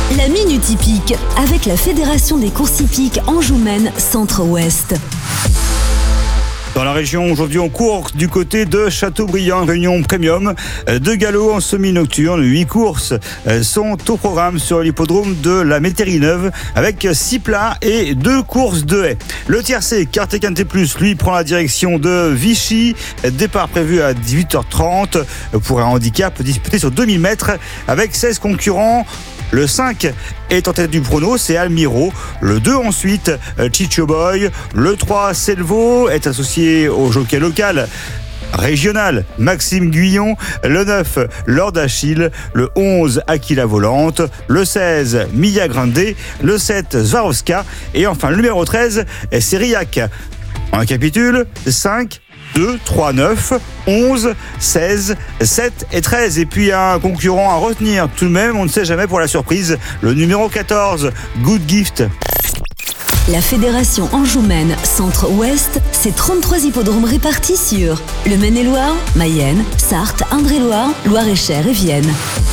La Minute Hippique avec la Fédération des courses hippiques Anjou-Maine Centre-Ouest. Dans la région, aujourd'hui, on court du côté de Châteaubriand, réunion premium, 2 galops en semi-nocturne, 8 courses sont au programme sur l'hippodrome de la Métairie-Neuve avec 6 plats et 2 courses de haies. Le tiercé, Quartet Quintet Plus, lui, prend la direction de Vichy, départ prévu à 18h30 pour un handicap disputé sur 2000 mètres avec 16 concurrents. Le 5 est en tête du prono, c'est Almiro. Le 2 ensuite, Chicho Boy. Le 3, Selvo, est associé au jockey local régional Maxime Guyon. Le 9, Lord Achille. Le 11, Aquila Volante. Le 16, Mia Grande. Le 7, Swarovska. Et enfin le numéro 13, c'est Riac. On récapitule, 5, 2, 3, 9, 11, 16, 7 et 13. Et puis un concurrent à retenir tout de même, on ne sait jamais pour la surprise, le numéro 14, Good Gift. La Fédération Anjou-Maine Centre-Ouest, c'est 33 hippodromes répartis sur le Maine-et-Loire, Mayenne, Sarthe, Indre-et-Loire, Loire-et-Cher et Vienne.